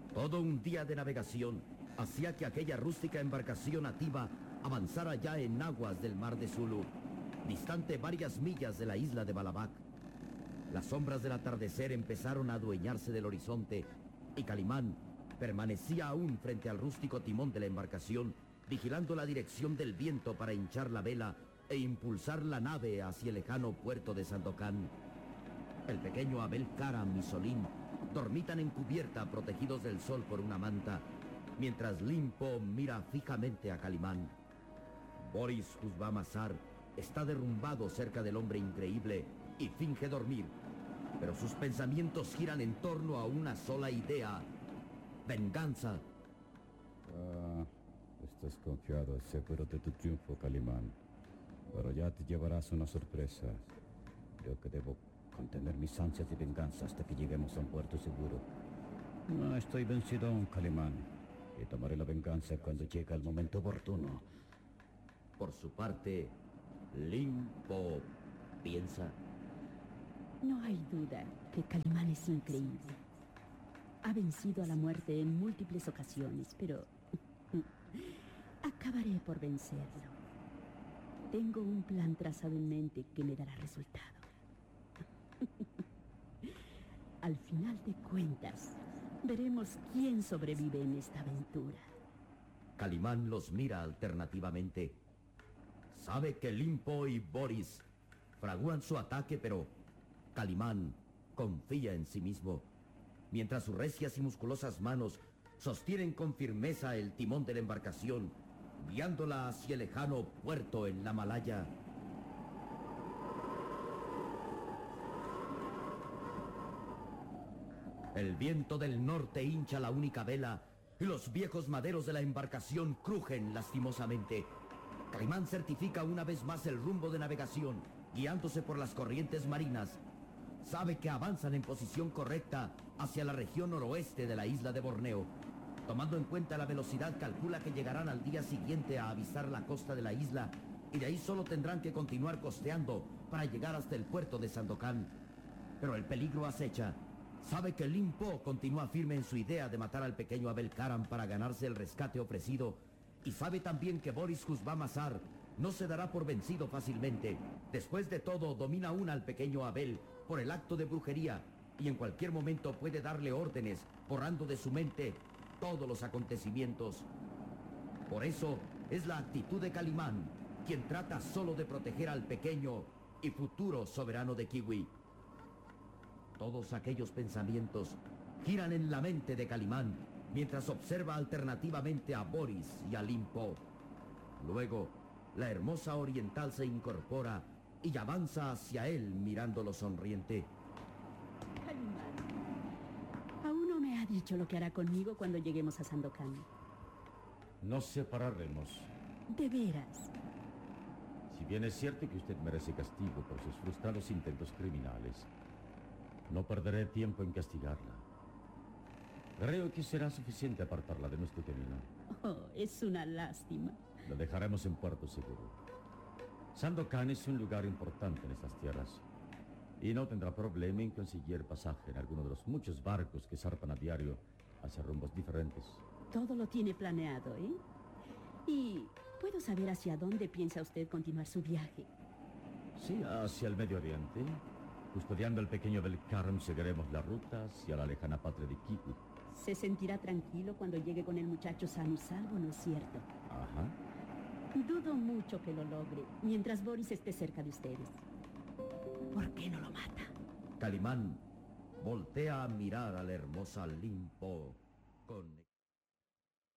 Todo un día de navegación hacía que aquella rústica embarcación nativa avanzara ya en aguas del mar de Sulu, distante varias millas de la isla de Balabac. Las sombras del atardecer empezaron a adueñarse del horizonte y Calimán permanecía aún frente al rústico timón de la embarcación, vigilando la dirección del viento para hinchar la vela e impulsar la nave hacia el lejano puerto de Sandokan. El pequeño Abel Karam y Solín dormitan en cubierta protegidos del sol por una manta, mientras Limpo mira fijamente a Calimán. Boris Husbamazar está derrumbado cerca del hombre increíble y finge dormir, pero sus pensamientos giran en torno a una sola idea: venganza. Estás confiado, seguro de tu triunfo, Calimán. Pero ya te llevarás una sorpresa. Creo que debo contener mis ansias de venganza hasta que lleguemos a un puerto seguro. No estoy vencido aún, Calimán, y tomaré la venganza cuando llegue el momento oportuno. Por su parte, Limpo piensa: no hay duda que Calimán es increíble. Ha vencido a la muerte en múltiples ocasiones, pero acabaré por vencerlo. Tengo un plan trazado en mente que me dará resultado. Al final de cuentas, veremos quién sobrevive en esta aventura. Calimán los mira alternativamente. Sabe que Limpo y Boris fragúan su ataque, pero Calimán confía en sí mismo, mientras sus recias y musculosas manos sostienen con firmeza el timón de la embarcación, guiándola hacia el lejano puerto en la Malaya. El viento del norte hincha la única vela y los viejos maderos de la embarcación crujen lastimosamente. Calimán certifica una vez más el rumbo de navegación, guiándose por las corrientes marinas. Sabe que avanzan en posición correcta hacia la región noroeste de la isla de Borneo. Tomando en cuenta la velocidad, calcula que llegarán al día siguiente a avistar la costa de la isla y de ahí solo tendrán que continuar costeando para llegar hasta el puerto de Sandokan. Pero el peligro acecha. Sabe que Limpo continúa firme en su idea de matar al pequeño Abel Karam para ganarse el rescate ofrecido, y sabe también que Boris Husbamazar no se dará por vencido fácilmente. Después de todo, domina aún al pequeño Abel por el acto de brujería y en cualquier momento puede darle órdenes, borrando de su mente todos los acontecimientos. Por eso es la actitud de Calimán, quien trata solo de proteger al pequeño y futuro soberano de Kiwi. Todos aquellos pensamientos giran en la mente de Calimán mientras observa alternativamente a Boris y a Limpo. Luego, la hermosa oriental se incorpora y avanza hacia él mirándolo sonriente. Calimán, aún no me ha dicho lo que hará conmigo cuando lleguemos a Sandokan. Nos separaremos. ¿De veras? Si bien es cierto que usted merece castigo por sus frustrados intentos criminales, no perderé tiempo en castigarla. Creo que será suficiente apartarla de nuestro camino. Oh, es una lástima. La dejaremos en puerto seguro. Sandokan es un lugar importante en estas tierras y no tendrá problema en conseguir pasaje en alguno de los muchos barcos que zarpan a diario hacia rumbos diferentes. Todo lo tiene planeado, ¿eh? ¿Y puedo saber hacia dónde piensa usted continuar su viaje? Sí, hacia el Medio Oriente. Custodiando el pequeño Abel Karam, seguiremos la ruta hacia la lejana patria de Kiwi. Se sentirá tranquilo cuando llegue con el muchacho sano y salvo, ¿no es cierto? Ajá. Dudo mucho que lo logre mientras Boris esté cerca de ustedes. ¿Por qué no lo mata? Calimán voltea a mirar a la hermosa Limpo con